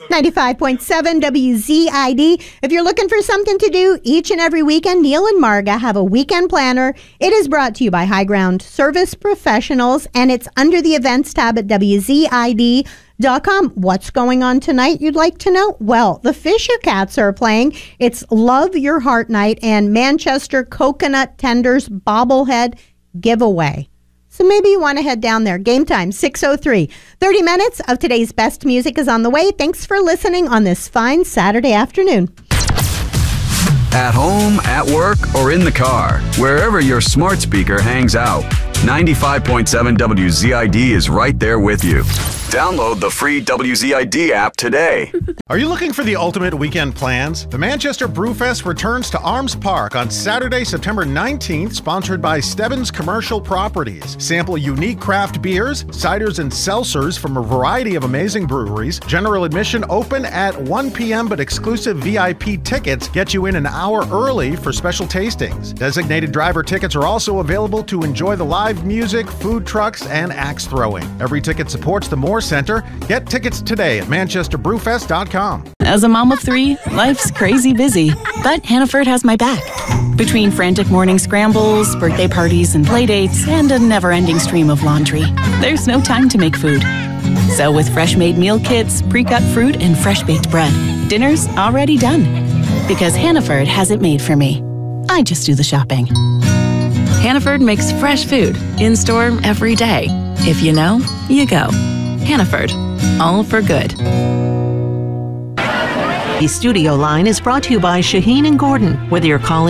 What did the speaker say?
95.7 WZID. If you're looking for something to do each and every weekend, Neil and Marga have a weekend planner. It is brought to you by High Ground Service Professionals, and it's under the events tab at WZID.com. What's going on tonight, you'd like to know? Well, the Fisher Cats are playing. It's Love Your Heart Night and Manchester Coconut Tenders Bobblehead Giveaway. So maybe you want to head down there. Game time, 6:03. 30 minutes of today's best music is on the way. Thanks for listening on this fine Saturday afternoon. At home, at work, or in the car, wherever your smart speaker hangs out, 95.7 WZID is right there with you. Download the free WZID app today. Are you looking for the ultimate weekend plans? The Manchester Brewfest returns to Arms Park on Saturday, September 19th, sponsored by Stebbins Commercial Properties. Sample unique craft beers, ciders, and seltzers from a variety of amazing breweries. General admission open at 1 p.m., but exclusive VIP tickets get you in an hour early for special tastings. Designated driver tickets are also available to enjoy the live music, food trucks, and axe throwing. Every ticket supports the Moore Center. Get tickets today at manchesterbrewfest.com. As a mom of three, life's crazy busy, but Hannaford has my back. Between frantic morning scrambles, birthday parties, and playdates, and a never-ending stream of laundry, there's no time to make food. So with fresh-made meal kits, pre-cut fruit, and fresh-baked bread, dinner's already done. Because Hannaford has it made for me. I just do the shopping. Hannaford makes fresh food, in-store every day. If you know, you go. Hannaford, all for good. The studio line is brought to you by Shaheen and Gordon. Whether you're calling